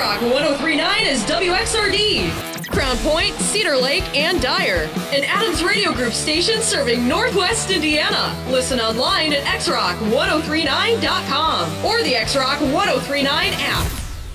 X-Rock 103.9 is WXRD, Crown Point, Cedar Lake, and Dyer. An Adams Radio Group station serving Northwest Indiana. Listen online at xrock1039.com or the X-Rock 1039 app.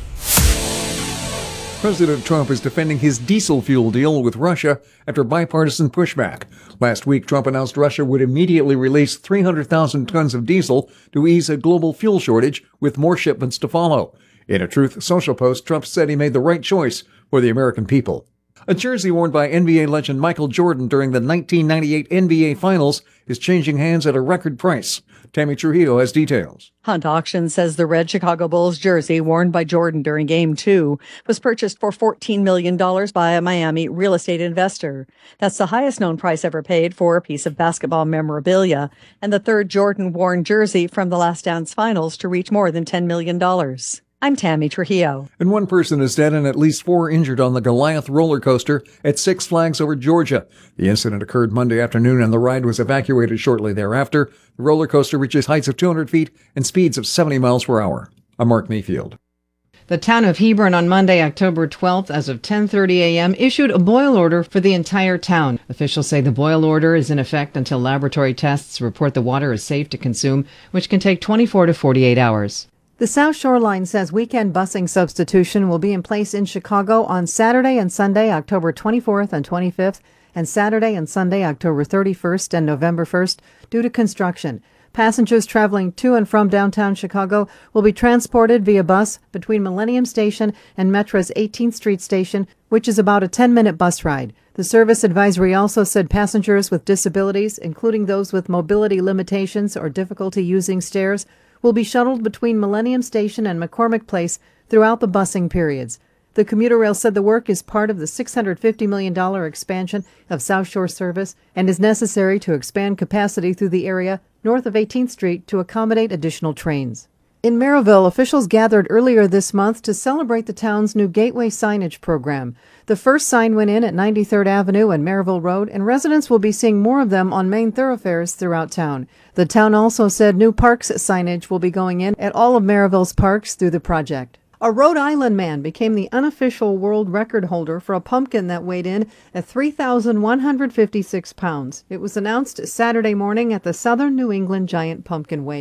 President Trump is defending his diesel fuel deal with Russia after bipartisan pushback. Last week, Trump announced Russia would immediately release 300,000 tons of diesel to ease a global fuel shortage, with more shipments to follow. In a Truth Social post, Trump said he made the right choice for the American people. A jersey worn by NBA legend Michael Jordan during the 1998 NBA Finals is changing hands at a record price. Tammy Trujillo has details. Hunt Auction says the red Chicago Bulls jersey worn by Jordan during Game 2 was purchased for $14 million by a Miami real estate investor. That's the highest known price ever paid for a piece of basketball memorabilia, and the third Jordan-worn jersey from the Last Dance Finals to reach more than $10 million. I'm Tammy Trujillo. And one person is dead and at least 4 injured on the Goliath roller coaster at Six Flags over Georgia. The incident occurred Monday afternoon and the ride was evacuated shortly thereafter. The roller coaster reaches heights of 200 feet and speeds of 70 miles per hour. I'm Mark Mayfield. The town of Hebron on Monday, October 12th, as of 10:30 a.m., issued a boil order for the entire town. Officials say the boil order is in effect until laboratory tests report the water is safe to consume, which can take 24 to 48 hours. The South Shore Line says weekend busing substitution will be in place in Chicago on Saturday and Sunday, October 24th and 25th, and Saturday and Sunday, October 31st and November 1st, due to construction. Passengers traveling to and from downtown Chicago will be transported via bus between Millennium Station and Metra's 18th Street Station, which is about a 10-minute bus ride. The service advisory also said passengers with disabilities, including those with mobility limitations or difficulty using stairs, will be shuttled between Millennium Station and McCormick Place throughout the busing periods. The commuter rail said the work is part of the $650 million expansion of South Shore service and is necessary to expand capacity through the area north of 18th Street to accommodate additional trains. In Merrillville, officials gathered earlier this month to celebrate the town's new Gateway signage program. The first sign went in at 93rd Avenue and Merrillville Road, and residents will be seeing more of them on main thoroughfares throughout town. The town also said new parks signage will be going in at all of Merrillville's parks through the project. A Rhode Island man became the unofficial world record holder for a pumpkin that weighed in at 3,156 pounds. It was announced Saturday morning at the Southern New England Giant Pumpkin Weigh.